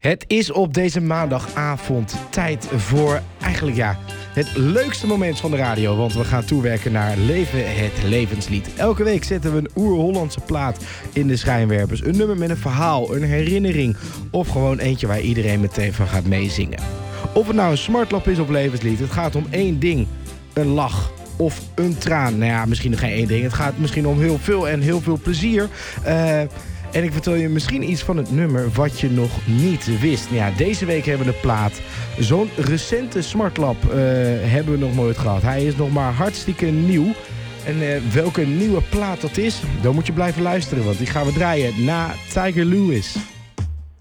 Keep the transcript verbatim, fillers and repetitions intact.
Het is op deze maandagavond tijd voor eigenlijk ja, het leukste moment van de radio. Want we gaan toewerken naar Leven het Levenslied. Elke week zetten we een oer-Hollandse plaat in de schijnwerpers. Een nummer met een verhaal, een herinnering of gewoon eentje waar iedereen meteen van gaat meezingen. Of het nou een smartlap is of levenslied, het gaat om één ding. Een lach of een traan. Nou ja, misschien nog geen één ding. Het gaat misschien om heel veel en heel veel plezier. Uh, En ik vertel je misschien iets van het nummer wat je nog niet wist. Nou ja, deze week hebben we de plaat. Zo'n recente smartlap uh, hebben we nog nooit gehad. Hij is nog maar hartstikke nieuw. En uh, welke nieuwe plaat dat is, dan moet je blijven luisteren. Want die gaan we draaien na Tiger Lewis.